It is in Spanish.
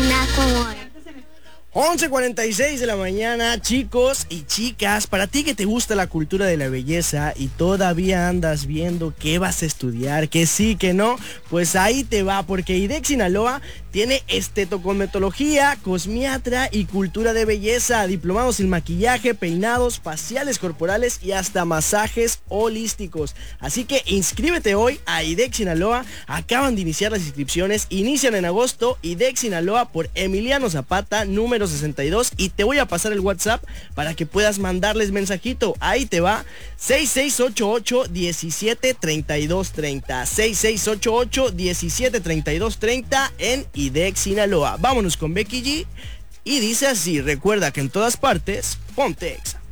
11:46 de la mañana, chicos y chicas, para ti que te gusta la cultura de la belleza y todavía andas viendo qué vas a estudiar, que sí, que no, pues ahí te va, porque IDEX Sinaloa tiene estetocometología, cosmiatra y cultura de belleza, diplomados en maquillaje, peinados, faciales corporales y hasta masajes holísticos. Así que inscríbete hoy a IDEX Sinaloa, acaban de iniciar las inscripciones, inician en agosto. IDEX Sinaloa por Emiliano Zapata, número 62, y te voy a pasar el WhatsApp para que puedas mandarles mensajito. Ahí te va, 6688-173230, 6688-173230 en IDEX Sinaloa. Vámonos con Becky G y dice así: recuerda que en todas partes, ponte Exa.